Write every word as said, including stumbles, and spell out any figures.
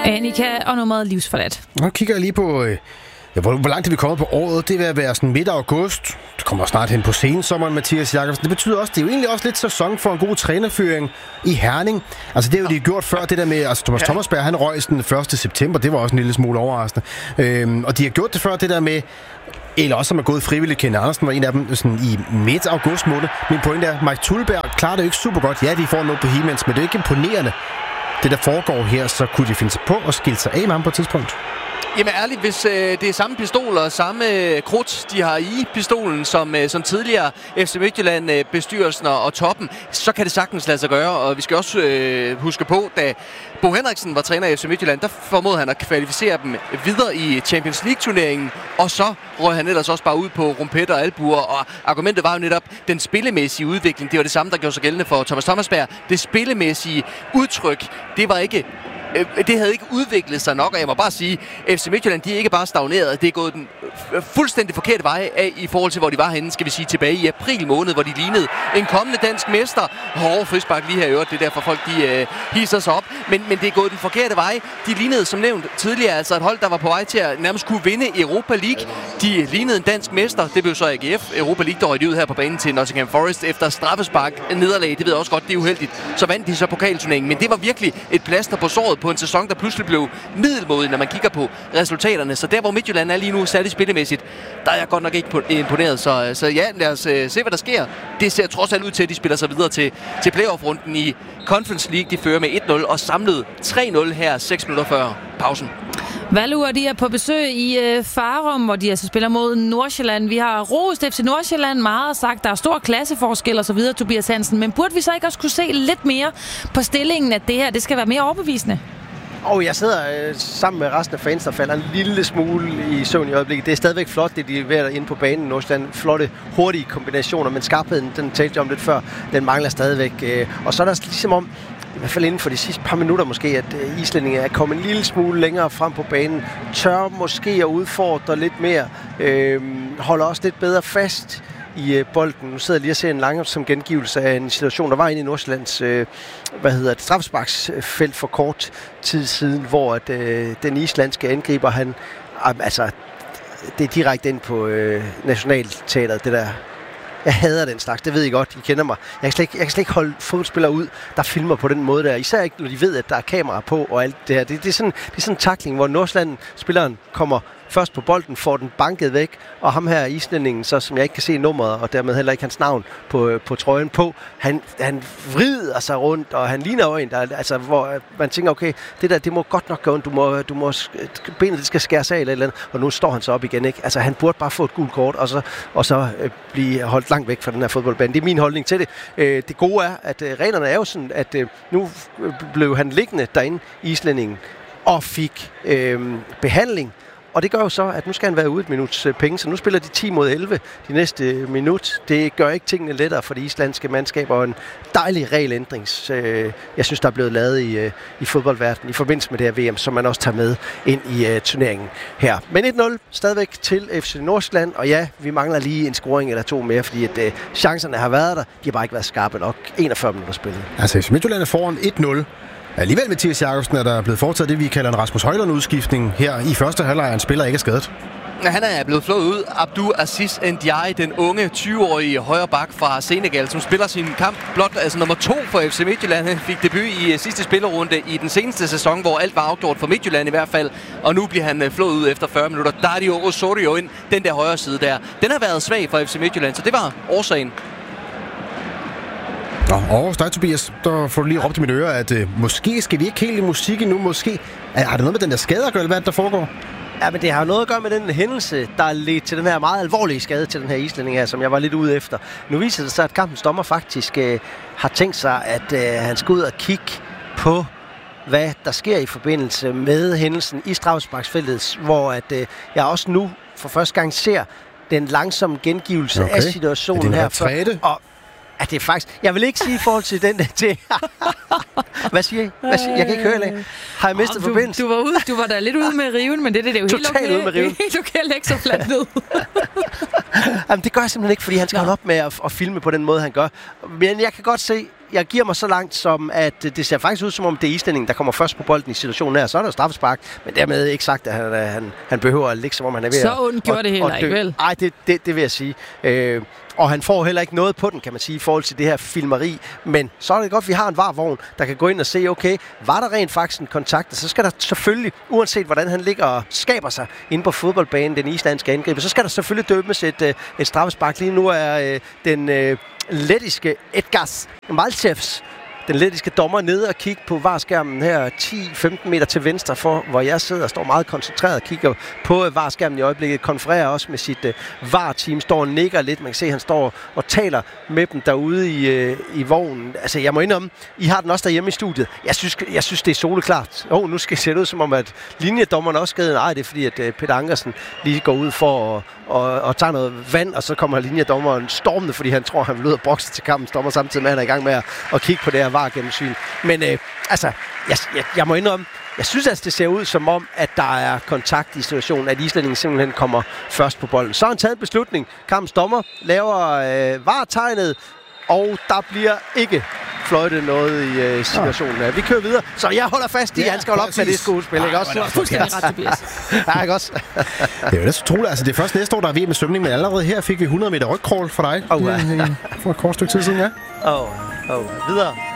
Annika og nummeret Livsforladt. Nu kigger jeg lige på, øh, ja, hvor, hvor langt er vi kommet på året. Det vil være sådan midt af august. Det kommer snart hen på sensommeren, Mathias Jakobsen. Det betyder også, det er jo egentlig også lidt sæson for en god trænerføring i Herning. Altså det har jo de gjort før, det der med, altså Thomas ja. Thomasberg, han røg den første september. Det var også en lille smule overraskende. Øhm, og de har gjort det før, det der med, eller også som er gået frivilligt. Kenneth Andersen var en af dem sådan i midt august måned. Min pointe er, Mike Thuleberg klarer det jo ikke super godt. Ja, de får noget på Hemans, men det er ikke imponerende. Det, der foregår her, så kunne de finde sig på at skille sig af med ham på et tidspunkt. Jamen ærligt, hvis øh, det er samme pistol og samme øh, krudt, de har i pistolen, som, øh, som tidligere F C Midtjylland, øh, bestyrelsen og, og toppen, så kan det sagtens lade sig gøre. Og vi skal også øh, huske på, da Bo Henriksen var træner i F C Midtjylland, der formåede han at kvalificere dem videre i Champions League-turneringen, og så røg han ellers også bare ud på rumpetter og albuer, og argumentet var jo netop den spillemæssige udvikling. Det var det samme, der gjorde sig gældende for Thomas Thomasberg. Det spillemæssige udtryk, det var ikke... Det havde ikke udviklet sig nok, og jeg må bare sige, F C Midtjylland, de er ikke bare stagneret. Det er gået den fuldstændig forkerte vej af i forhold til, hvor de var henne, skal vi sige, tilbage i april måned, hvor de lignede en kommende dansk mester. Hårde frispark lige her i øvrigt, det er derfor folk, de øh, hisser sig op. Men, men det er gået den forkerte vej. De lignede, som nævnt tidligere, altså et hold, der var på vej til at nærmest kunne vinde Europa League. De lignede en dansk mester. Det blev så A G F. Europa League, der røg de ud her på banen til Nottingham Forest efter straffespark nederlag. Det ved jeg også godt, det er uheldigt. Så vandt de så pokalturneringen. Men det var virkelig et plaster på såret på en sæson, der pludselig blev middelmådig, når man kigger på resultaterne. Så der, hvor Midtjylland er lige nu, særligt spillemæssigt, der er jeg godt nok ikke imponeret. Så, så ja, lad os uh, se, hvad der sker. Det ser trods alt ud til, at de spiller sig videre til, til playoff-runden i Conference League. De fører med et nul og samlet tre nul her seks minutter før pausen. Valur, de er på besøg i øh, Farum, hvor de altså spiller mod Nordsjælland. Vi har rost F C Nordsjælland meget og sagt, der er stor klasseforskel og så videre, Tobias Hansen. Men burde vi så ikke også kunne se lidt mere på stillingen, at det her det skal være mere overbevisende? Og jeg sidder øh, sammen med resten af fans, der falder en lille smule i søvn i øjeblikket. Det er stadigvæk flot, det de leverer inde på banen. Nordsjælland, flotte, hurtige kombinationer, men skarpheden, den talte jeg om lidt før, den mangler stadigvæk. Øh, og så er der ligesom om, i hvert fald inden for de sidste par minutter måske, at øh, islændinge er kommet en lille smule længere frem på banen. Tør måske at udfordre lidt mere. Øh, holder også lidt bedre fast i øh, bolden. Nu sidder jeg lige og ser en langsom gengivelse af en situation, der var inde i Nordsjællands øh, hvad hedder det, straffesparksfelt for kort tid siden, hvor at, øh, den islandske angriber, han øh, altså, det er direkte ind på øh, Nationalteatret, det der. Jeg hader den slags, det ved I godt, I kender mig. Jeg kan slet ikke, jeg kan slet ikke holde fodboldspillere ud, der filmer på den måde der. Især ikke, når de ved, at der er kamera på og alt det her. Det, det er sådan, det er sådan en tackling, hvor Nordsjælland-spilleren kommer først på bolden, får den banket væk, og ham her islændingen, så som jeg ikke kan se nummeret, og dermed heller ikke hans navn på, på trøjen på, han, han vrider sig rundt, og han ligner jo en, der, altså, hvor man tænker, okay, det der, det må godt nok gå ondt, du må, du må, benet det skal skæres af eller et eller andet, og nu står han så op igen, ikke? Altså, han burde bare få et gult kort, og så, og så øh, blive holdt langt væk fra den her fodboldbane. Det er min holdning til det. Øh, det gode er, at øh, reglerne er jo sådan, at øh, nu blev han liggende derinde, islændingen, og fik øh, behandling. Og det gør jo så, at nu skal han være ude et minuts penge, så nu spiller de ti mod elleve de næste minut. Det gør ikke tingene lettere for de islandske mandskaber, og en dejlig regelændring, jeg synes, der er blevet lavet i, i fodboldverdenen i forbindelse med det her V M, som man også tager med ind i uh, turneringen her. Men et nul stadigvæk til F C Nordsjælland, og ja, vi mangler lige en scoring eller to mere, fordi at, uh, chancerne har været der, de har bare ikke været skarpe nok. enogfyrre minutter spillet. Altså, F C Midtjylland er foran et nul. Alligevel, Mathias Jakobsen, er der blevet foretaget det, vi kalder en Rasmus Højlund-udskiftning her i første halvleg. Han spiller ikke er skadet. Han er blevet flået ud. Abdou Aziz Ndiaye, den unge tyve-årige højre bak fra Senegal, som spiller sin kamp blot altså nummer to for F C Midtjylland. Han fik debut i sidste spillerunde i den seneste sæson, hvor alt var afgjort for Midtjylland i hvert fald. Og nu bliver han flået ud efter fyrre minutter. Dario Osorio ind, den der højre side der. Den har været svag for F C Midtjylland, så det var årsagen. Nå, og hos dig, Tobias, der får du lige råbt i mine ører, at øh, måske skal vi ikke helt i musik endnu, måske. Er, har det noget med den der skade at gøre, eller hvad der foregår? Ja, men det har noget at gøre med den hændelse, der er ledt til den her meget alvorlige skade til den her islænding her, som jeg var lidt ude efter. Nu viser det sig, at kampens dommer faktisk øh, har tænkt sig, at øh, han skal ud og kigge på, hvad der sker i forbindelse med hændelsen i straffesparksfeltet, hvor at, øh, jeg også nu for første gang ser den langsomme gengivelse okay. af situationen her. Retræte? Og Ja, det er faktisk... Jeg vil ikke sige i forhold til den der til... Hvad siger I? Hvad siger I? Jeg kan ikke høre det. Har jeg mistet oh, forbindelse? Du var, ude, du var da lidt ude med riven, men det, det er jo helt okay. Totalt ude med riven. Du kan lægge så fladt ned. Jamen, det gør jeg simpelthen ikke, fordi han skal holde op med at, at filme på den måde, han gør. Men jeg kan godt se jeg giver mig så langt som, at det ser faktisk ud som om, det er islændingen, der kommer først på bolden i situationen her. Så er der jo straffespark, men dermed ikke sagt, at han, han, han behøver at ligge, som om han er ved at... Så ondt gjorde det heller ikke, vel? Nej, det, det, det vil jeg sige. Øh, og han får heller ikke noget på den, kan man sige, i forhold til det her filmeri. Men så er det godt, at vi har en varvogn, der kan gå ind og se, okay, var der rent faktisk en kontakt? Så skal der selvfølgelig, uanset hvordan han ligger og skaber sig inde på fodboldbanen, den islandske angriber, så skal der selvfølgelig dømmes et, et straffespark. Lige nu er øh, den øh, lettiske Edgars Malchevs, den lettiske dommer, nede og kigge på varskærmen her ti til femten meter til venstre for, hvor jeg sidder og står meget koncentreret og kigger på uh, varskærmen i øjeblikket. Konfererer også med sit uh, var-team, står og nikker lidt. Man kan se, at han står og taler med dem derude i, uh, i vognen. Altså, jeg må indrømme, I har den også derhjemme i studiet. Jeg synes, jeg synes det er soleklart. Åh, oh, nu skal det se ud som om, at linjedommeren også skal. Nej, det er fordi, at uh, Peter Ankersen lige går ud for at og, og tager noget vand, og så kommer linjedommeren stormende, fordi han tror, han vil ud og brokse til kampens dommer, samtidig med, at han er i gang med at, at kigge på det her var-gennemsyn. Men øh, altså, jeg, jeg, jeg må indrømme, jeg synes altså, det ser ud som om, at der er kontakt i situationen, at islændingen simpelthen kommer først på bolden. Så har han taget en beslutning. Kampens dommer laver øh, var-tegnet, og der bliver ikke fløjte noget i øh, situationen. Ja. Vi kører videre, så jeg holder fast i, ja, han skal holde op med det skuespil, ikke også? Det er fuldstændig ret, Tobias. Ja, ikke også? Det er jo næsten utroligt. Altså, det er først næste år, der er V M med svømning, men allerede her fik vi hundrede meter rygcrawl for dig. Oh, ja. For et kort stykke tid siden, ja. Åh, oh, oh. Videre.